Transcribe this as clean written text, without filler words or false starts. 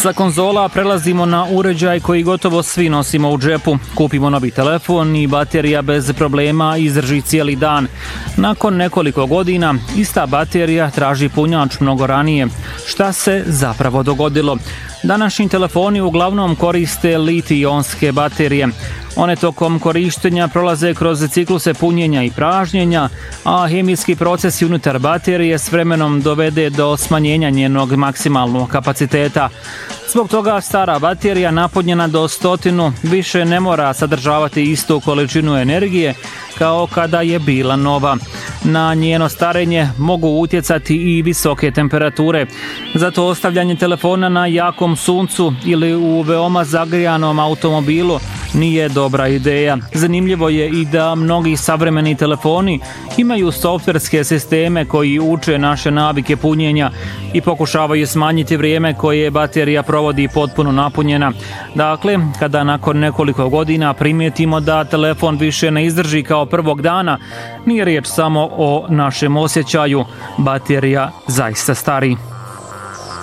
Sa konzola prelazimo na uređaj koji gotovo svi nosimo u džepu. Kupimo novi telefon i baterija bez problema izdrži cijeli dan. Nakon nekoliko godina ista baterija traži punjač mnogo ranije. Šta se zapravo dogodilo? Današnji telefoni uglavnom koriste litij-ionske baterije. One tokom korištenja prolaze kroz cikluse punjenja i pražnjenja, a hemijski procesi unutar baterije s vremenom dovede do smanjenja njenog maksimalnog kapaciteta. Zbog toga stara baterija napunjena do 100 više ne mora sadržavati istu količinu energije kao kada je bila nova. Na njeno starenje mogu utjecati i visoke temperature. Zato ostavljanje telefona na jakom suncu ili u veoma zagrijanom automobilu nije dobra ideja. Zanimljivo je i da mnogi savremeni telefoni imaju softverske sisteme koji uče naše navike punjenja i pokušavaju smanjiti vrijeme koje baterija provodi potpuno napunjena. Dakle, kada nakon nekoliko godina primijetimo da telefon više ne izdrži kao prvog dana, nije riječ samo o našem osjećaju, baterija zaista stari.